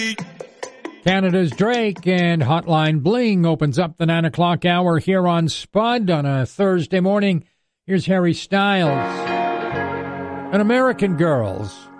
Canada's Drake and Hotline Bling opens up the 9 o'clock hour here on Spud on a Thursday morning. Here's Harry Styles and American Girls.